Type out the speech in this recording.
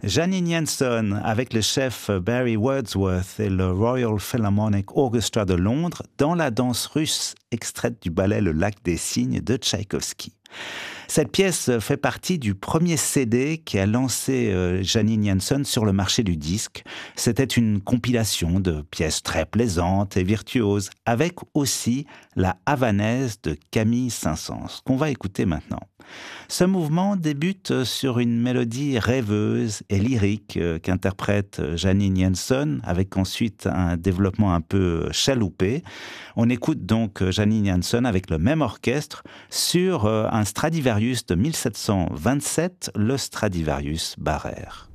Janine Jensen avec le chef Barry Wordsworth et le Royal Philharmonic Orchestra de Londres dans la danse russe extraite du ballet Le Lac des Cygnes de Tchaïkovski. Cette pièce fait partie du premier CD qui a lancé Janine Jensen sur le marché du disque. C'était une compilation de pièces très plaisantes et virtuoses, avec aussi la Havanaise de Camille Saint-Saëns, qu'on va écouter maintenant. Ce mouvement débute sur une mélodie rêveuse et lyrique qu'interprète Janine Jensen, avec ensuite un développement un peu chaloupé. On écoute donc Janine Jensen avec le même orchestre sur un Stradivarius de 1727, le Stradivarius Barrère.